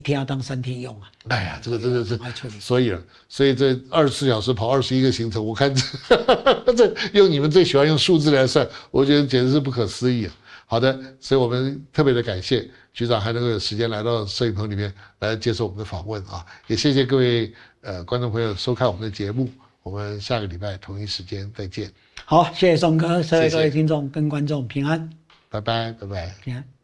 天要当3天用啊。 哎呀，这个真的是来处理。 所以这24小时跑21个行程，我看这用你们最喜欢用数字来算，我觉得简直是不可思议啊。好的，所以我们特别的感谢局长还能够有时间来到摄影棚里面来接受我们的访问啊，也谢谢各位观众朋友收看我们的节目，我们下个礼拜同一时间再见。 好，谢谢宋哥，各位听众跟观众平安， 拜拜，拜拜， 平安。